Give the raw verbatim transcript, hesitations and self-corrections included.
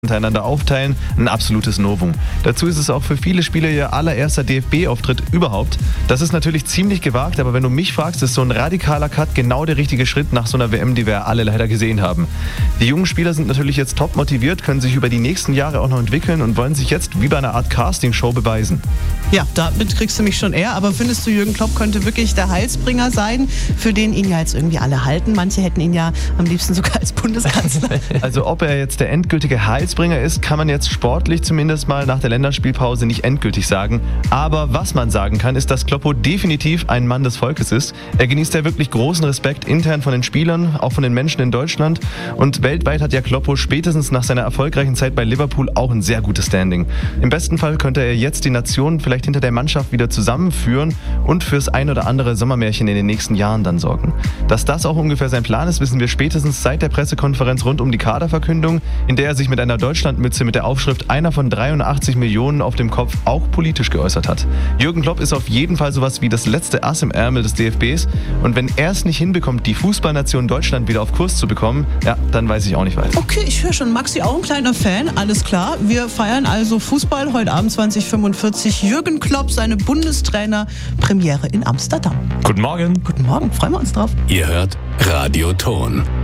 untereinander aufteilen, ein absolutes Novum. Dazu ist es auch für viele Spieler ihr allererster D F B-Auftritt überhaupt. Das ist natürlich ziemlich gewagt, aber wenn du mich fragst, ist so ein radikaler Cut genau der richtige Schritt nach so einer W M, die wir alle leider gesehen haben. Die jungen Spieler sind natürlich jetzt top motiviert, können sich über die nächsten Jahre auch noch entwickeln und wollen sich jetzt wie bei einer Art Castingshow beweisen. Ja, damit kriegst du mich schon eher, aber findest du, Jürgen Klopp könnte wirklich der Heilsbringer sein, für den ihn ja jetzt irgendwie alle halten? Manche hätten ihn ja am liebsten sogar als Bundeskanzler. Also ob er jetzt der endgültige Heilsbringer ist, kann man jetzt sportlich zumindest mal nach der Länderspielpause nicht endgültig sagen. Aber was man sagen kann, ist, dass Kloppo definitiv ein Mann des Volkes ist. Er genießt ja wirklich großen Respekt intern von den Spielern, auch von den Menschen in Deutschland. Und weltweit hat ja Kloppo spätestens nach seiner erfolgreichen Zeit bei Liverpool auch ein sehr gutes Standing. Im besten Fall könnte er jetzt die Nation vielleicht hinter der Mannschaft wieder zusammenführen und fürs ein oder andere Sommermärchen in den nächsten Jahren dann sorgen. Dass das auch ungefähr sein Plan ist, wissen wir spätestens seit der Pressekonferenz rund um die Kaderverkündung, in der er sich mit einer Deutschlandmütze mit der Aufschrift einer von dreiundachtzig Millionen auf dem Kopf auch politisch geäußert hat. Jürgen Klopp ist auf jeden Fall sowas wie das letzte Ass im Ärmel des D F Bs und wenn er es nicht hinbekommt, die Fußballnation Deutschland wieder auf Kurs zu bekommen, ja, dann weiß ich auch nicht weiter. Okay, ich höre schon, Maxi auch ein kleiner Fan, alles klar. Wir feiern also Fußball heute Abend zwanzig fünfundvierzig. Jürgen Klopp, seine Bundestrainer-Premiere in Amsterdam. Guten Morgen. Guten Morgen, freuen wir uns drauf. Ihr hört Radio Ton.